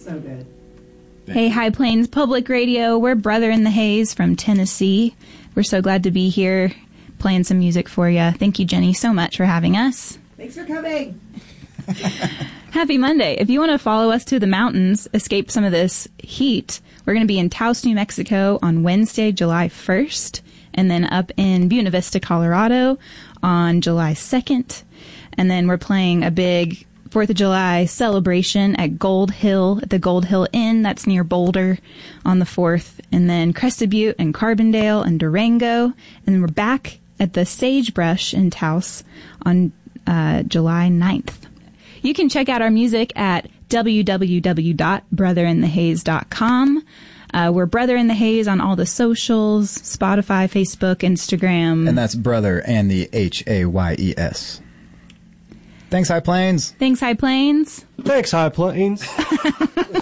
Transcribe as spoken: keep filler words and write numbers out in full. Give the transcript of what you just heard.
So good. Hey, High Plains Public Radio. We're Brother in the Haze from Tennessee. We're so glad to be here playing some music for you. Thank you, Jenny, so much for having us. Thanks for coming. Happy Monday. If you want to follow us to the mountains, escape some of this heat, we're going to be in Taos, New Mexico on Wednesday, July first, and then up in Buena Vista, Colorado on July second. And then we're playing a big fourth of July celebration at Gold Hill, at the Gold Hill Inn. That's near Boulder on the fourth. And then Crested Butte and Carbondale and Durango. And then we're back at the Sagebrush in Taos on uh, July ninth. You can check out our music at w w w dot brother in the haze dot com. Uh, we're Brother in the Haze on all the socials, Spotify, Facebook, Instagram. And that's Brother and the H A Y E S. Thanks, High Plains. Thanks, High Plains. Thanks, High Plains.